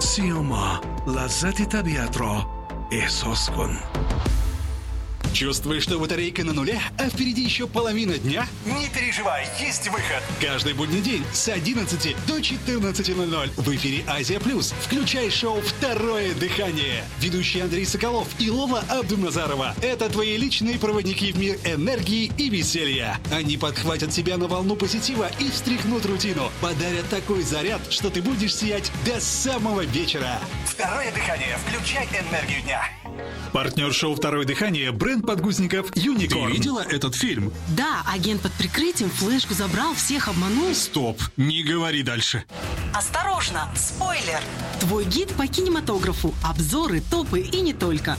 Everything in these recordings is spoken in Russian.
سیاما لذت طبیعت را احساس کن. Чувствуешь, что батарейка на нуле, а впереди еще половина дня? Не переживай, есть выход. Каждый будний день с 11 до 14:00 в эфире «Азия Плюс». Включай шоу «Второе дыхание». Ведущие Андрей Соколов и Лола Абдуназарова – это твои личные проводники в мир энергии и веселья. Они подхватят тебя на волну позитива и встряхнут рутину. Подарят такой заряд, что ты будешь сиять до самого вечера. Второе дыхание. Включай энергию дня. Партнер шоу «Второе дыхание» – бренд подгузников «Юникорн». Ты видела этот фильм? Да, агент под прикрытием флешку забрал, всех обманул. Стоп, не говори дальше. Осторожно, спойлер! Твой гид по кинематографу. Обзоры, топы и не только.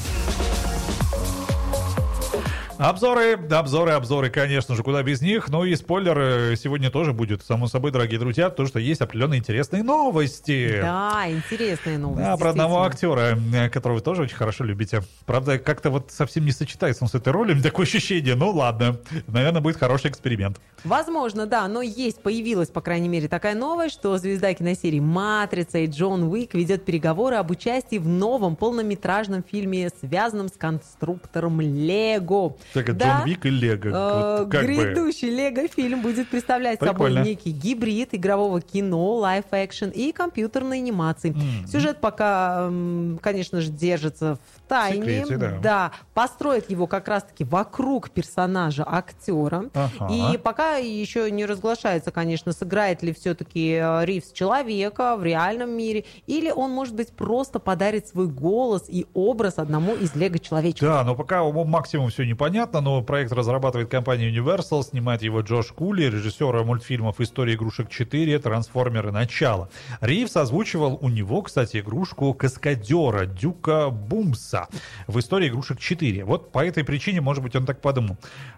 Обзоры, конечно же, куда без них. Ну и спойлер сегодня тоже будет, само собой, дорогие друзья, потому что есть определенные интересные новости. Да, интересные новости. Да, про одного актера, которого вы тоже очень хорошо любите. Правда, как-то вот совсем не сочетается он с этой ролью, такое ощущение. Ну ладно, наверное, будет хороший эксперимент. Возможно, да, но появилась, по крайней мере, такая новость, что звезда киносерии «Матрица» и Джон Уик ведет переговоры об участии в новом полнометражном фильме, связанном с конструктором Лего. Так, да? Джон Уик и Лего. Грядущий Лего-фильм будет представлять собой некий гибрид игрового кино, лайв-экшен и компьютерной анимации. Сюжет пока, конечно же, держится в тайне. В секрете, да. Построит его как раз-таки вокруг персонажа актера. И пока еще не разглашается, конечно, сыграет ли все-таки Ривз человека в реальном мире, или он, может быть, просто подарит свой голос и образ одному из Лего-человечков. Да, но пока максимум все непонятно, но проект разрабатывает компания Universal, снимает его Джош Кули, режиссер мультфильмов «История игрушек 4», «Трансформеры. Начало». Ривз озвучивал у него, кстати, игрушку каскадера Дюка Бумса в «Истории игрушек 4». Вот по этой причине, может быть, он так подумал.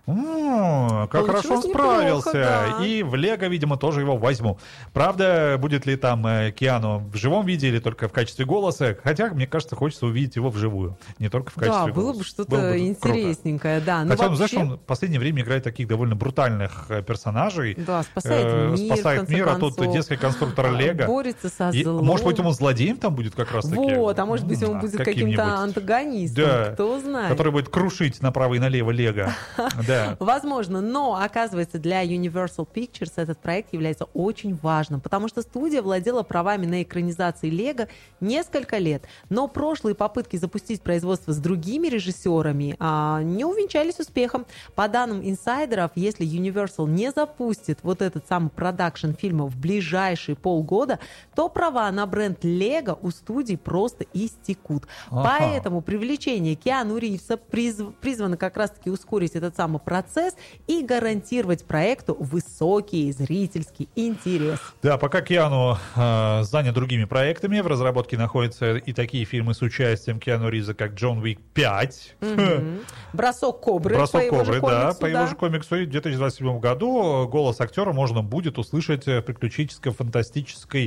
Как хорошо он справился. Да. И в Лего, видимо, тоже его возьму. Правда, будет ли там Киану в живом виде или только в качестве голоса? Хотя, мне кажется, хочется увидеть его вживую. Не только в качестве голоса. Да, было бы что-то интересненькое, да. Хотя, вообще... знаешь, он в последнее время играет таких довольно брутальных персонажей. Да, спасает мир, а тут детский конструктор Лего. Борется со злом. Может быть, он злодеем там будет как раз-таки? Вот, а может быть, он будет каким-то антагонистом, да, кто знает. Который будет крушить направо и налево Лего. Да. Возможно, но, оказывается, для Universal Pictures этот проект является очень важным, потому что студия владела правами на экранизации Лего несколько лет, но прошлые попытки запустить производство с другими режиссерами не увенчались успехом. По данным инсайдеров, если Universal не запустит вот этот самый продакшн фильма в ближайшие полгода, то права на бренд Лего у студии просто истекут. Поэтому привлечение Киану Ривза призвано как раз-таки ускорить этот самый процесс и гарантировать проекту высокий зрительский интерес. Да, пока Киану занят другими проектами, в разработке находятся и такие фильмы с участием Киану Ривза, как «Джон Уик 5». «Бросок кобры», по его же комиксу. И в 2027 году голос актера можно будет услышать в приключенческо-фантастической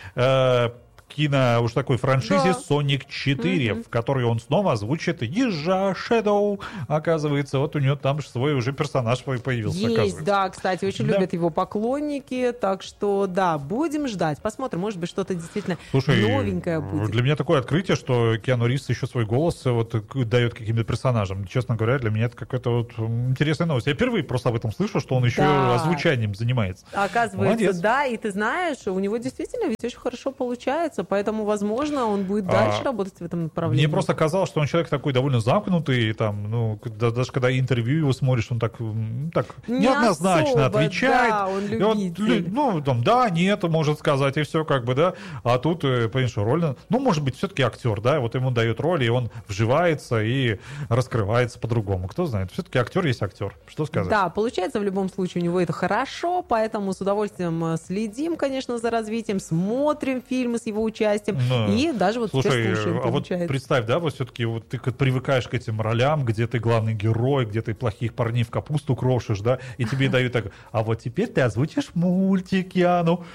уж такой франшизе «Соник 4», в которой он снова озвучит ежа Шэдоу. Оказывается, вот у него там свой уже персонаж появился. Есть, да, кстати, очень любят его поклонники, так что, да, будем ждать. Посмотрим, может быть, что-то действительно новенькое будет. Для меня такое открытие, что Киану Ривз еще свой голос дает каким-то персонажам. Честно говоря, для меня это какая-то вот интересная новость. Я впервые просто об этом слышу, что он еще озвучанием занимается. Оказывается, молодец. Да, и ты знаешь, у него действительно ведь очень хорошо получается, поэтому, возможно, он будет дальше работать в этом направлении. Мне просто казалось, что он человек такой довольно замкнутый, там, даже когда интервью его смотришь, он так неоднозначно отвечает. Да, он любитель. Да, нет, может сказать, и все как бы, да. А тут, понимаешь, роль, может быть, все-таки актер, да, вот ему дают роль, и он вживается и раскрывается по-другому. Кто знает, все-таки актер есть актер. Что сказать? Да, получается, в любом случае у него это хорошо, поэтому с удовольствием следим, конечно, за развитием, смотрим фильмы с его участием, и даже вот сейчас слушаем, вот представь, да, вот все-таки вот ты привыкаешь к этим ролям, где ты главный герой, где ты плохих парней в капусту крошишь, да, и тебе дают так, а вот теперь ты озвучишь мультик, Яну.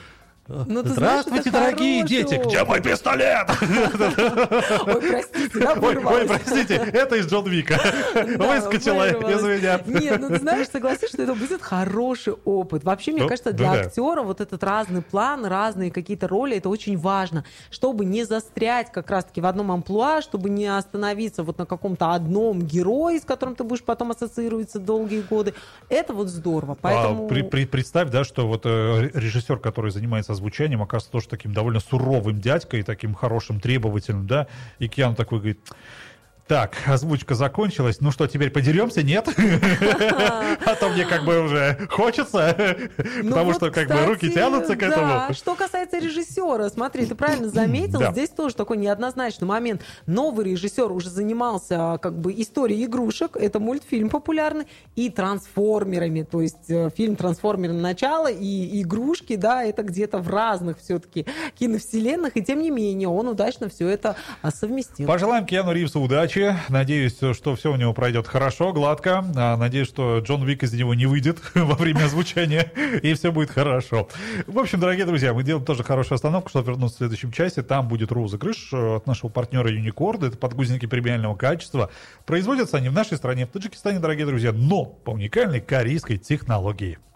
Ну, ты Здравствуйте, знаешь, дорогие хороший дети! опыт. Где мой пистолет? Ой, простите, да, Ой, вырвалось. простите, это из Джон Вика. Выскочила из меня. Нет, ну ты знаешь, согласись, что это будет хороший опыт. Вообще, мне Ну, кажется, да. для актера вот этот разный план, разные какие-то роли, это очень важно, чтобы не застрять как раз-таки в одном амплуа, чтобы не остановиться вот на каком-то одном герое, с которым ты будешь потом ассоциироваться долгие годы. Это вот здорово. Поэтому... Представь, да, что вот режиссер, который занимается озвучанием, оказывается тоже таким довольно суровым дядькой, таким хорошим, требовательным, да, и Киану такой говорит: так, озвучка закончилась, ну что, теперь подеремся, нет? А то мне как бы уже хочется, потому что как бы руки тянутся к этому. Да, что касается режиссера, смотри, ты правильно заметил, Да. здесь тоже такой неоднозначный момент. Новый режиссер уже занимался как бы историей игрушек, это мультфильм популярный, и трансформерами, то есть фильм «Трансформеры. Начало» и игрушки, да, это где-то в разных все-таки киновселенных, и тем не менее он удачно все это совместил. Пожелаем Киану Ривзу удачи. Надеюсь, что все у него пройдет хорошо, гладко. Надеюсь, что Джон Уик из него не выйдет во время озвучания, и все будет хорошо. В общем, дорогие друзья, мы делаем тоже хорошую остановку, чтобы вернуться в следующем часе. Там будет розыгрыш от нашего партнера Unicord. Это подгузники премиального качества. Производятся они в нашей стране, в Таджикистане, дорогие друзья, но по уникальной корейской технологии.